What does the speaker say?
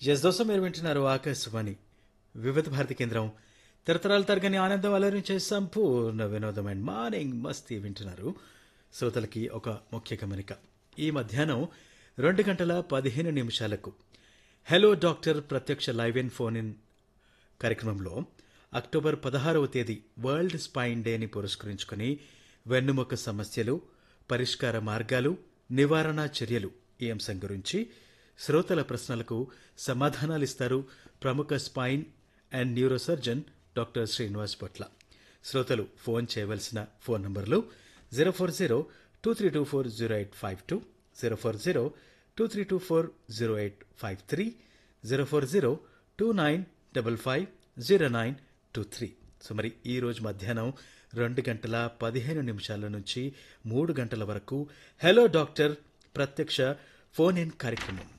Yes దోసం మీరు వింటున్నారు ఆకాశవాణి వివిధ భారతి కేంద్రం తరతరాలు తరగని ఆనందం అలరించే సంపూర్ణ వినోదం అండ్ మార్నింగ్ మస్తీ వింటున్నారు. శ్రోతలకి ఒక ముఖ్య గమనిక. ఈ మధ్యాహ్నం 2:15 హలో డాక్టర్ ప్రత్యక్ష లైవ్ ఇన్ ఫోన్ ఇన్ కార్యక్రమంలో అక్టోబర్ 16వ తేదీ వరల్డ్ స్పైన్ డేని పురస్కరించుకుని వెన్నుముక సమస్యలు, పరిష్కార మార్గాలు, నివారణ చర్యలు ఈ అంశం గురించి శ్రోతల ప్రశ్నలకు సమాధానాలిస్తారు ప్రముఖ spine and neuro surgeon doctor Srinivas పొట్ల. శ్రోతలు ఫోన్ చేయవలసిన ఫోన్ నంబర్లు 040-2324-0852, 040-2324-0853, 040-2955-0923. సో మరి ఈ రోజు మధ్యాహ్నం 2:15 నుంచి 3 గంటల వరకు హలో డాక్టర్ ప్రత్యక్ష ఫోన్ ఇన్ కార్యక్రమం.